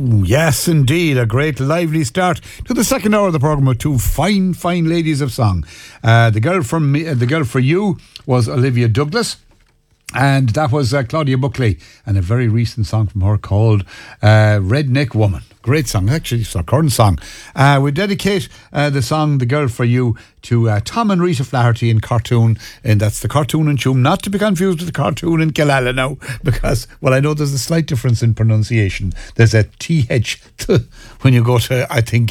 Oh, yes, indeed. A great lively start to the second hour of the programme with two fine ladies of song. The girl for you was Olivia Douglas. And that was Claudia Buckley, and a very recent song from her called Redneck Woman. Great song, actually, it's our current song. We dedicate the song The Girl For You to Tom and Rita Flaherty in Cartoon, and that's the Cartoon in Tuam, not to be confused with the Cartoon in Killala now, because, well, I know there's a slight difference in pronunciation. There's a TH when you go to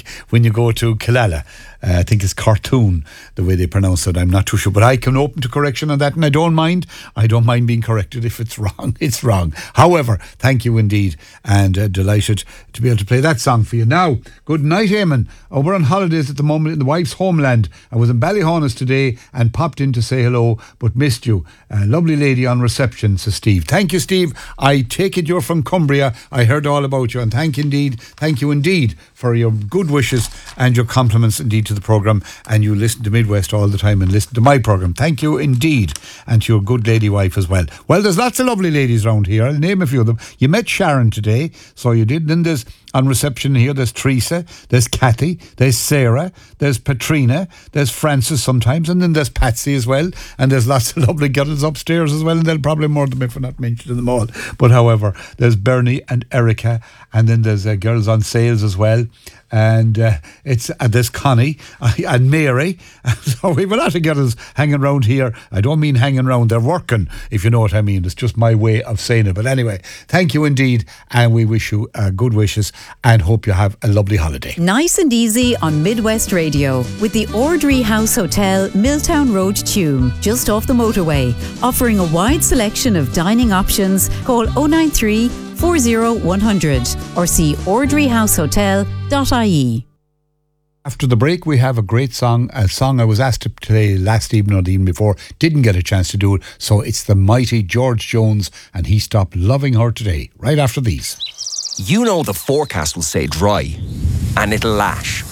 Killala. I think it's Cartoon, the way they pronounce it. I'm not too sure, but I can open to correction on that, and I don't mind being corrected. If it's wrong, it's wrong. However, thank you indeed, and delighted to be able to play that song for you. Now, good night, Eamon. We're on holidays at the moment in the wife's homeland. I was in Ballyhonus today and popped in to say hello, but missed you. Lovely lady on reception, says Steve. Thank you, Steve. I take it you're from Cumbria. I heard all about you, and thank you indeed for your good wishes and your compliments indeed to the programme. And you listen to Midwest all the time and listen to my programme. Thank you indeed, and to your good lady wife as well. Well, there's lots of lovely ladies around here. I'll name a few of them. You met Sharon today, so you did. Then there's on reception here, there's Teresa, there's Kathy, there's Sarah, there's Patrina, there's Frances sometimes, and then there's Patsy as well, and there's lots of lovely girls upstairs as well, and there'll probably more of them if we're not mentioning them all. But however, there's Bernie and Erica, and then there's girls on sales as well, and there's Connie and Mary. So we've a lot of girls hanging around here. I don't mean hanging around, they're working, if you know what I mean. It's just my way of saying it. But anyway, thank you indeed, and we wish you good wishes and hope you have a lovely holiday. Nice and easy on Midwest Radio with the Ordry House Hotel, Milltown Road, Tuam, just off the motorway, offering a wide selection of dining options. Call 093 40100 or see ordryhousehotel.ie. After the break, we have a great song, a song I was asked to play last evening or the evening before, didn't get a chance to do it, so it's the mighty George Jones and He Stopped Loving Her Today, right after these. You know the forecast will say dry, and it'll lash.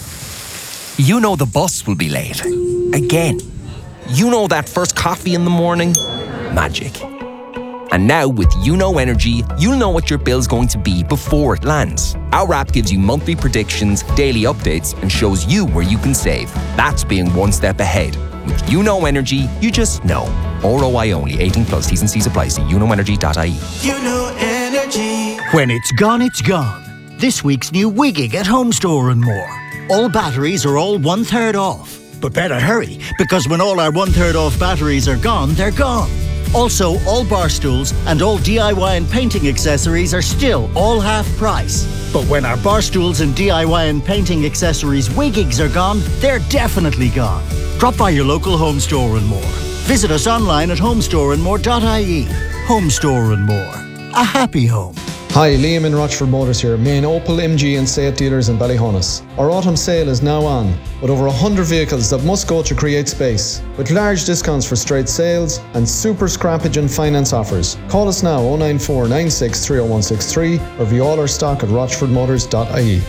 You know the bus will be late. Again. You know that first coffee in the morning? Magic. And now with YouKnow Energy, you'll know what your bill's going to be before it lands. Our app gives you monthly predictions, daily updates, and shows you where you can save. That's being one step ahead. With YouKnow Energy, you just know. ROI only. 18 plus. T's and C's apply. See YouKnowEnergy.ie. YouKnow Energy. When it's gone, it's gone. This week's new Wigging at Home Store and More. All batteries are all 1/3 off. But better hurry, because when all our 1/3 off batteries are gone, they're gone. Also, all bar stools and all DIY and painting accessories are still all half price. But when our bar stools and DIY and painting accessories wiggings are gone, they're definitely gone. Drop by your local Home Store and More. Visit us online at homestoreandmore.ie. Home Store and More. A happy home. Hi, Liam in Rochford Motors here, main Opel, MG and Seat dealers in Ballyhonus. Our autumn sale is now on, with over 100 vehicles that must go to create space, with large discounts for straight sales and super scrappage and finance offers. Call us now 094 96 30163 or view all our stock at rochfordmotors.ie.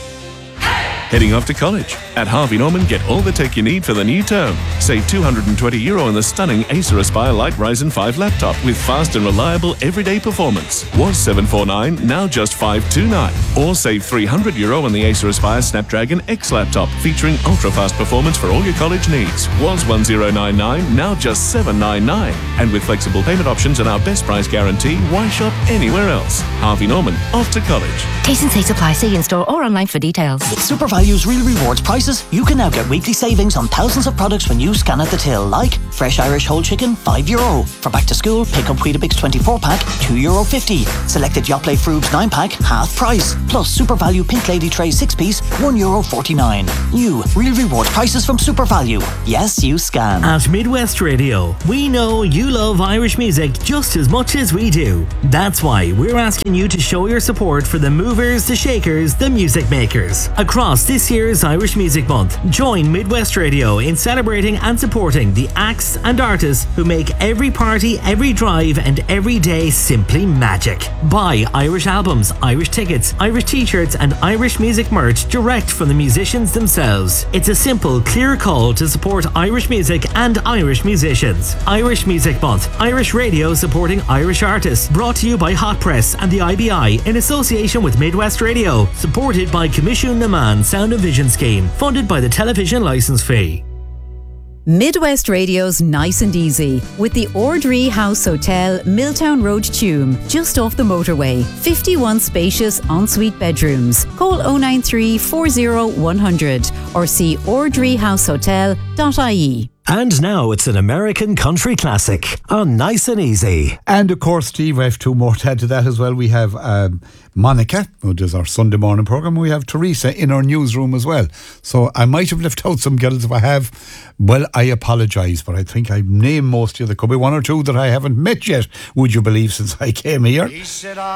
Heading off to college? At Harvey Norman, get all the tech you need for the new term. Save €220 on the stunning Acer Aspire Light Ryzen 5 laptop with fast and reliable everyday performance. Was $749, now just $529. Or save €300 on the Acer Aspire Snapdragon X laptop featuring ultra-fast performance for all your college needs. Was $1099, now just $799. And with flexible payment options and our best price guarantee, why shop anywhere else? Harvey Norman, off to college. T's and C's apply. See in-store or online for details. SuperValue's Real Rewards prices. You can now get weekly savings on thousands of products when you scan at the till, like fresh Irish whole chicken, €5. For back to school, pick up Weetabix 24-pack, €2.50. Selected Yoplait Frubes 9-pack, half price. Plus SuperValu Pink Lady Tray 6-piece, €1.49. New Real Rewards prices from SuperValu. Yes, you scan. At Midwest Radio, we know you love Irish music just as much as we do. That's why we're asking you to show your support for the movers, the shakers, the music makers across the this year's Irish Music Month. Join Midwest Radio in celebrating and supporting the acts and artists who make every party, every drive and every day simply magic. Buy Irish albums, Irish tickets, Irish t-shirts and Irish music merch direct from the musicians themselves. It's a simple, clear call to support Irish music and Irish musicians. Irish Music Month. Irish Radio supporting Irish artists. Brought to you by Hot Press and the IBI in association with Midwest Radio. Supported by Commission Naman Sound and Vision Scheme. Funded by the television licence fee. Midwest Radio's Nice and Easy with the Ordree House Hotel, Milltown Road, Tuam, just off the motorway. 51 spacious ensuite bedrooms. Call 093 40 100 or see ordreehousehotel.ie. And now it's an American country classic on Nice and Easy. And of course, Steve, I have two more to add to that as well. We have Monica, who does our Sunday morning programme. We have Teresa in our newsroom as well. So I might have left out some girls. If I have, well, I apologise, but I think I've named most of you. There could be one or two that I haven't met yet, would you believe, since I came here.